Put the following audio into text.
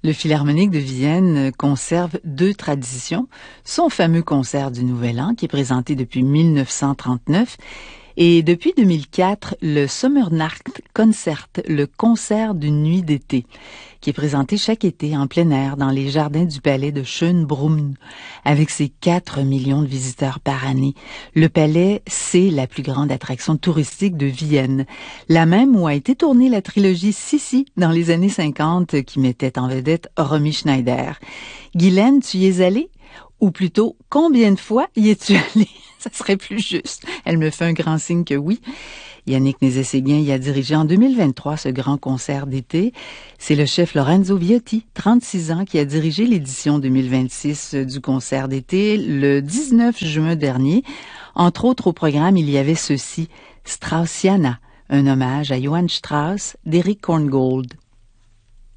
Le Philharmonique de Vienne conserve deux traditions. Son fameux concert du Nouvel An, qui est présenté depuis 1939, et depuis 2004, le Sommernachtkonzert, le concert d'une nuit d'été, qui est présenté chaque été en plein air dans les jardins du palais de Schönbrunn, avec ses 4 millions de visiteurs par année. Le palais, c'est la plus grande attraction touristique de Vienne, la même où a été tournée la trilogie Sissi dans les années 50 qui mettait en vedette Romy Schneider. Guylaine, tu y es allée? Ou plutôt, combien de fois y es-tu allée? Ça serait plus juste. Elle me fait un grand signe que oui. Yannick Nézet-Séguin y a dirigé en 2023 ce grand concert d'été. C'est le chef Lorenzo Viotti, 36 ans, qui a dirigé l'édition 2026 du concert d'été le 19 juin dernier. Entre autres, au programme, il y avait ceci, Straussiana, un hommage à Johann Strauss d'Eric Korngold.